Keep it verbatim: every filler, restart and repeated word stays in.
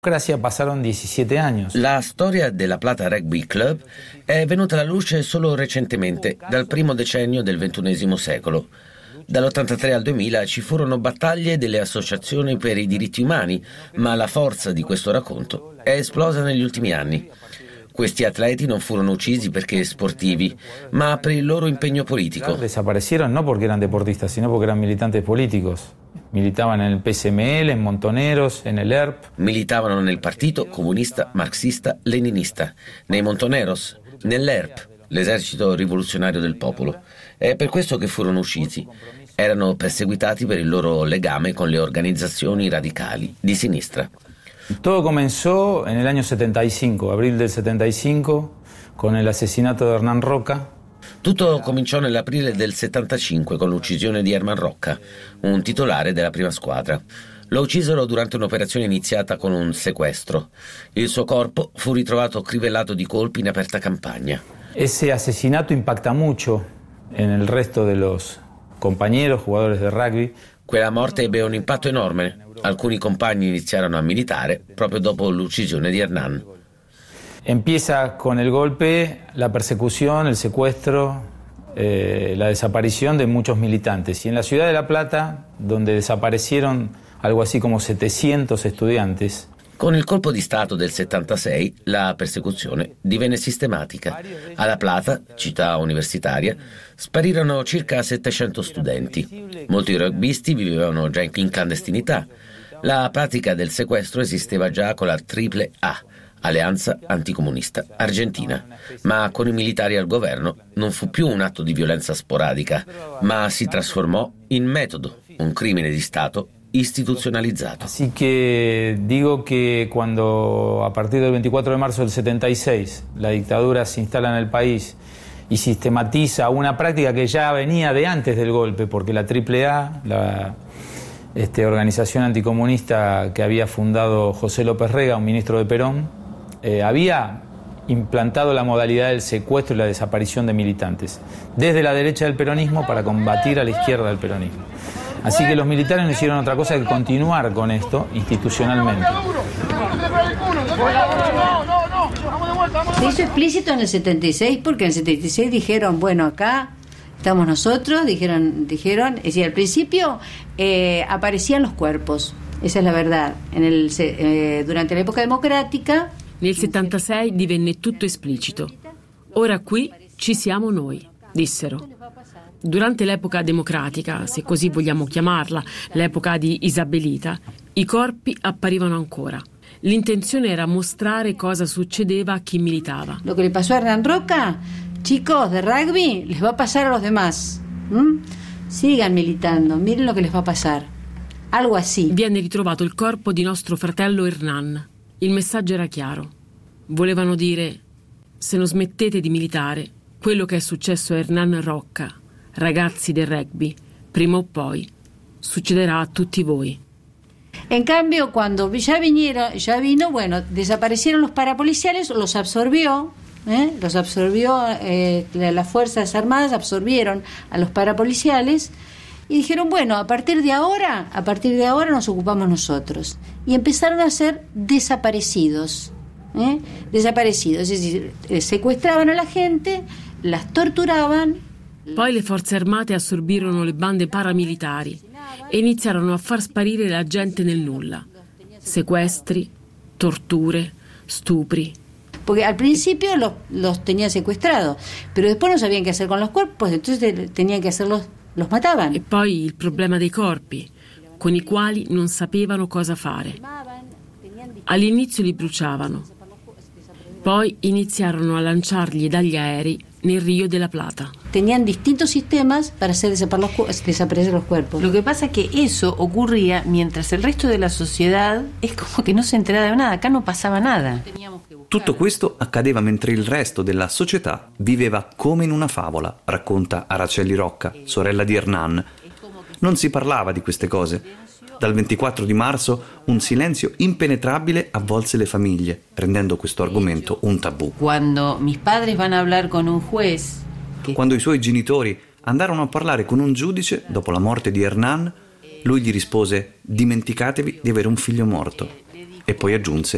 Pasaron diciassette anni. La storia della Plata Rugby Club è venuta alla luce solo recentemente, dal primo decennio del ventunesimo secolo. Dall'ottantatré al duemila ci furono battaglie delle associazioni per i diritti umani, ma la forza di questo racconto è esplosa negli ultimi anni. Questi atleti non furono uccisi perché sportivi, ma per il loro impegno politico. Desaparecieron no porque eran deportistas, sino porque eran militantes políticos. Militaban en el P S M L, en Montoneros, en el E R P. Militavano nel partito comunista, marxista, leninista, nei Montoneros, nell'E R P, l'esercito rivoluzionario del popolo. È per questo che furono uccisi. Erano perseguitati per il loro legame con le organizzazioni radicali di sinistra. Todo comenzó en el año setenta y cinco, abril del setenta y cinco, con el asesinato de Hernán Roca. Tutto cominciò nell'aprile del settantacinque con l'uccisione di Herman Rocca, un titolare della prima squadra. Lo uccisero durante un'operazione iniziata con un sequestro. Il suo corpo fu ritrovato crivellato di colpi in aperta campagna. Ese asesinato impacta mucho en el resto de los compañeros, jugadores de rugby. Quella morte ebbe un impatto enorme. Alcuni compagni iniziarono a militare proprio dopo l'uccisione di Hernán. Empieza con el golpe, la persecución, el secuestro, eh, la desaparición de muchos militantes. Y en la ciudad de La Plata, donde desaparecieron algo así como settecento estudiantes. Con il colpo di Stato del settantasei, la persecuzione divenne sistematica. A La Plata, città universitaria, sparirono circa settecento studenti. Molti rugbyisti vivevano già in clandestinità. La pratica del sequestro esisteva già con la Triple A, Alleanza Anticomunista Argentina, ma con i militari al governo non fu più un atto di violenza sporadica, ma si trasformò in metodo, un crimine di Stato institucionalizzato. Así que digo que cuando a partir del veinticuatro de marzo del setenta y seis la dictadura se instala en el país y sistematiza una práctica que ya venía de antes del golpe, porque la Triple A, la este, organización anticomunista que había fundado José López Rega, un ministro de Perón, eh, había implantado la modalidad del secuestro y la desaparición de militantes desde la derecha del peronismo para combatir a la izquierda del peronismo. Así que los militares no hicieron otra cosa que continuar con esto institucionalmente. Se hizo explícito en el setenta y seis porque en el setenta y seis dijeron, bueno, acá estamos nosotros, dijeron, dijeron, es decir, al principio eh, aparecían los cuerpos, esa es la verdad. En el, eh, durante la época democrática... Nel settantasei divenne tutto esplicito. Ora qui ci siamo noi, dissero. Durante l'epoca democratica, se così vogliamo chiamarla, l'epoca di Isabelita, i corpi apparivano ancora. L'intenzione era mostrare cosa succedeva a chi militava. Lo che le pasó a Hernán Roca, chicos de rugby, les va a pasar a los demás. ¿Mm? Sigan militando, miren lo que les va a pasar. Algo así. Viene ritrovato il corpo di nostro fratello Hernán. Il messaggio era chiaro. Volevano dire: se non smettete di militare, quello che è successo a Hernán Roca, ragazzi del rugby, prima o poi succederà a tutti voi. En cambio, cuando ya vinieron, ya vino, bueno, desaparecieron los parapoliciales, los absorbió, ¿eh? los absorbió, eh, las Fuerzas Armadas absorbieron a los parapoliciales y dijeron, bueno, a partir de ahora, a partir de ahora nos ocupamos nosotros. Y empezaron a ser desaparecidos, ¿eh? desaparecidos, es decir, eh, secuestraban a la gente, las torturaban. Poi le forze armate assorbirono le bande paramilitari e iniziarono a far sparire la gente nel nulla. Sequestri, torture, stupri. Porque al principio los, los tenían secuestrados, pero después no sabían qué hacer con los cuerpos, entonces tenían que hacerlos, los mataban. E poi il problema dei corpi, con i quali non sapevano cosa fare. All'inizio li bruciavano, poi iniziarono a lanciarli dagli aerei nel Río de la Plata. Tenían distintos sistemas para hacer desaparecer los cuerpos. Lo que pasa es que eso ocurría mientras el resto de la sociedad es como che non si enterava di nada, acá no pasaba nada. Tutto questo accadeva mentre il resto della società viveva come in una favola, racconta Araceli Rocca, sorella di Hernán. Non si parlava di queste cose. Dal ventiquattro di marzo un silenzio impenetrabile avvolse le famiglie, rendendo questo argomento un tabù. Quando mis padres van a hablar con un juez, che... Quando i suoi genitori andarono a parlare con un giudice dopo la morte di Hernán, lui gli rispose: dimenticatevi di avere un figlio morto. E poi aggiunse: